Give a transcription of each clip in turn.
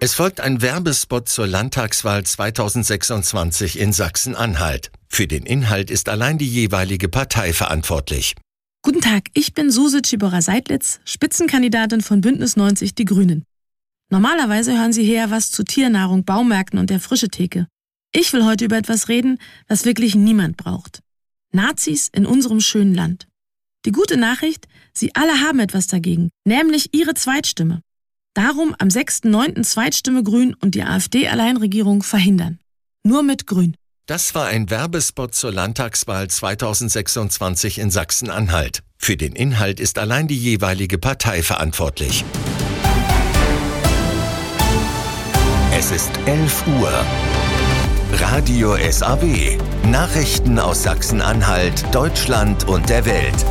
Es folgt ein Werbespot zur Landtagswahl 2026 in Sachsen-Anhalt. Für den Inhalt ist allein die jeweilige Partei verantwortlich. Guten Tag, ich bin Suse Tschibora-Seidlitz, Spitzenkandidatin von Bündnis 90 Die Grünen. Normalerweise hören Sie hier was zu Tiernahrung, Baumärkten und der Frischetheke. Ich will heute über etwas reden, was wirklich niemand braucht. Nazis in unserem schönen Land. Die gute Nachricht, Sie alle haben etwas dagegen, nämlich Ihre Zweitstimme. Darum am 6.9. Zweitstimme Grün und die AfD-Alleinregierung verhindern. Nur mit Grün. Das war ein Werbespot zur Landtagswahl 2026 in Sachsen-Anhalt. Für den Inhalt ist allein die jeweilige Partei verantwortlich. Es ist 11 Uhr. Radio SAW. Nachrichten aus Sachsen-Anhalt, Deutschland und der Welt.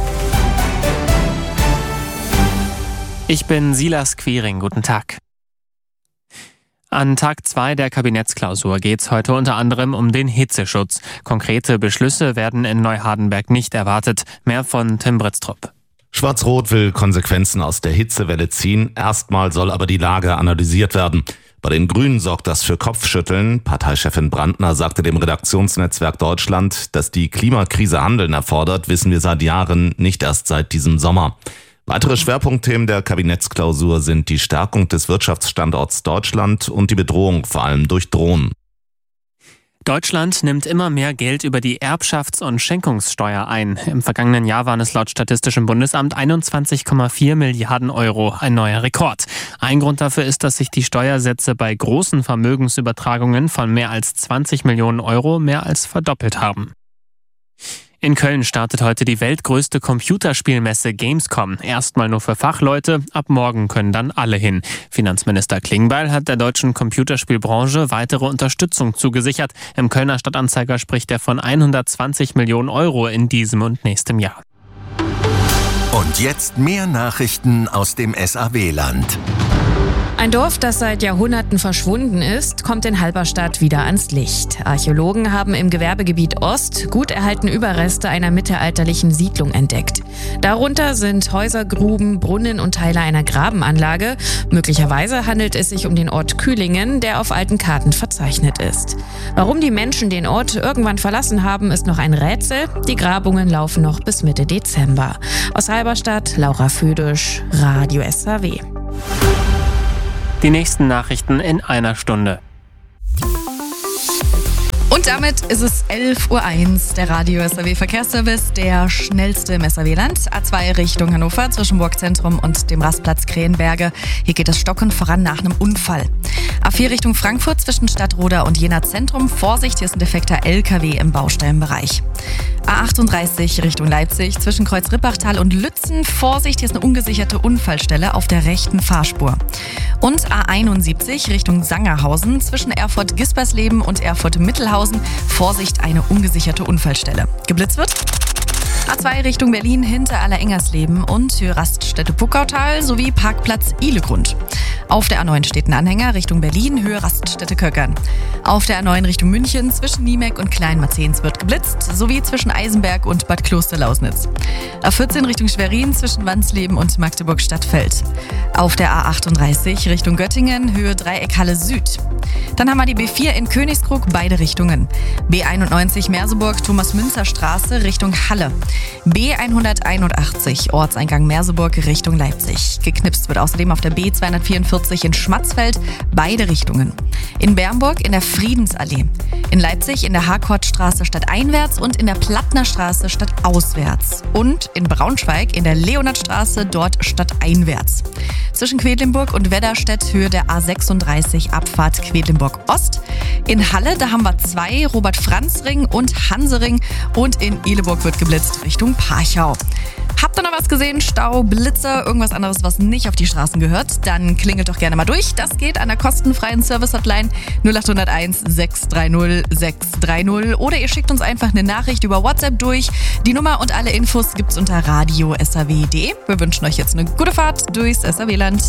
Ich bin Silas Quiring, guten Tag. An Tag 2 der Kabinettsklausur geht es heute unter anderem um den Hitzeschutz. Konkrete Beschlüsse werden in Neuhardenberg nicht erwartet. Mehr von Tim Britztrup. Schwarz-Rot will Konsequenzen aus der Hitzewelle ziehen. Erstmal soll aber die Lage analysiert werden. Bei den Grünen sorgt das für Kopfschütteln. Parteichefin Brandner sagte dem Redaktionsnetzwerk Deutschland, dass die Klimakrise Handeln erfordert, wissen wir seit Jahren, nicht erst seit diesem Sommer. Weitere Schwerpunktthemen der Kabinettsklausur sind die Stärkung des Wirtschaftsstandorts Deutschland und die Bedrohung vor allem durch Drohnen. Deutschland nimmt immer mehr Geld über die Erbschafts- und Schenkungssteuer ein. Im vergangenen Jahr waren es laut Statistischem Bundesamt 21,4 Milliarden Euro, ein neuer Rekord. Ein Grund dafür ist, dass sich die Steuersätze bei großen Vermögensübertragungen von mehr als 20 Millionen Euro mehr als verdoppelt haben. In Köln startet heute die weltgrößte Computerspielmesse Gamescom. Erstmal nur für Fachleute, ab morgen können dann alle hin. Finanzminister Klingbeil hat der deutschen Computerspielbranche weitere Unterstützung zugesichert. Im Kölner Stadtanzeiger spricht er von 120 Millionen Euro in diesem und nächstem Jahr. Und jetzt mehr Nachrichten aus dem SAW-Land. Ein Dorf, das seit Jahrhunderten verschwunden ist, kommt in Halberstadt wieder ans Licht. Archäologen haben im Gewerbegebiet Ost gut erhaltene Überreste einer mittelalterlichen Siedlung entdeckt. Darunter sind Häuser, Gruben, Brunnen und Teile einer Grabenanlage. Möglicherweise handelt es sich um den Ort Kühlingen, der auf alten Karten verzeichnet ist. Warum die Menschen den Ort irgendwann verlassen haben, ist noch ein Rätsel. Die Grabungen laufen noch bis Mitte Dezember. Aus Halberstadt, Laura Födisch, Radio SAW. Die nächsten Nachrichten in einer Stunde. Und damit ist es 11.01 Uhr, der Radio SAW Verkehrsservice, der schnellste im SAW-Land. A2 Richtung Hannover zwischen Burgzentrum und dem Rastplatz Krähenberge. Hier geht es stockend voran nach einem Unfall. A4 Richtung Frankfurt zwischen Stadtroda und Jena Zentrum. Vorsicht, hier ist ein defekter LKW im Baustellenbereich. A38 Richtung Leipzig zwischen Kreuz-Rippachtal und Lützen. Vorsicht, hier ist eine ungesicherte Unfallstelle auf der rechten Fahrspur. Und A71 Richtung Sangerhausen zwischen Erfurt-Gispersleben und Erfurt-Mittelhausen. Vorsicht, eine ungesicherte Unfallstelle. Geblitzt wird? A2 Richtung Berlin hinter Allerengersleben und Raststätte Puckautal sowie Parkplatz Ihlegrund. Auf der A9 steht ein Anhänger Richtung Berlin, Höhe Raststätte Köckern. Auf der A9 Richtung München zwischen Niemeck und Kleinmarzens wird geblitzt, sowie zwischen Eisenberg und Bad Klosterlausnitz. A14 Richtung Schwerin zwischen Wansleben und Magdeburg-Stadtfeld. Auf der A38 Richtung Göttingen, Höhe Dreieckhalle Süd. Dann haben wir die B4 in Königskrug, beide Richtungen. B91 Merseburg, Thomas-Münzer-Straße Richtung Halle. B181 Ortseingang Merseburg Richtung Leipzig. Geknipst wird außerdem auf der B244 in Schmatzfeld, beide Richtungen. In Bernburg in der Friedensallee. In Leipzig in der Harkortstraße stadteinwärts und in der Plattnerstraße stadtauswärts. Und in Braunschweig in der Leonardstraße dort stadteinwärts. Zwischen Quedlinburg und Wedderstedt Höhe der A36 Abfahrt Quedlinburg Ost. In Halle, da haben wir 2, Robert-Franz-Ring und Hansering. Und in Ihleburg wird geblitzt Richtung Parchau. Habt ihr noch was gesehen? Stau, Blitzer, irgendwas anderes, was nicht auf die Straßen gehört? Dann klingelt doch gerne mal durch. Das geht an der kostenfreien Service-Hotline 0801 630 630. Oder ihr schickt uns einfach eine Nachricht über WhatsApp durch. Die Nummer und alle Infos gibt's unter radio-saw.de. Wir wünschen euch jetzt eine gute Fahrt durchs SAW-Land.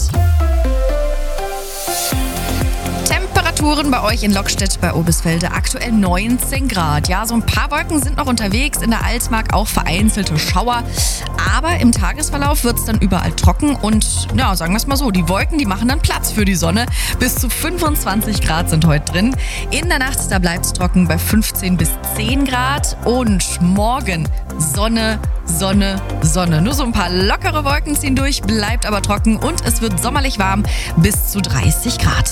Temperaturen bei euch in Lockstedt bei Oebisfelde aktuell 19 Grad. Ja, so ein paar Wolken sind noch unterwegs. In der Altmark auch vereinzelte Schauer. aber im Tagesverlauf wird es dann überall trocken und ja, sagen wir es mal so, die Wolken, die machen dann Platz für die Sonne. Bis zu 25 Grad sind heute drin. In der Nacht, da bleibt es trocken bei 15 bis 10 Grad und morgen Sonne, Sonne, Sonne. Nur so ein paar lockere Wolken ziehen durch, bleibt aber trocken und es wird sommerlich warm bis zu 30 Grad.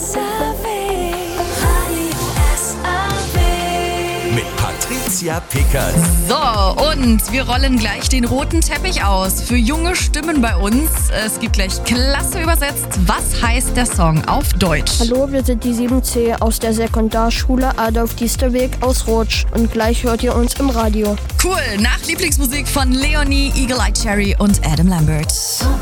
Mit Patricia Pickert. So, und wir rollen gleich den roten Teppich aus für junge Stimmen bei uns. Es gibt gleich klasse übersetzt. Was heißt der Song auf Deutsch? Hallo, wir sind die 7C aus der Sekundarschule Adolf-Diesterweg aus Rutsch. Und gleich hört ihr uns im Radio. Cool, nach Lieblingsmusik von Leonie, Eagle Eye Cherry und Adam Lambert.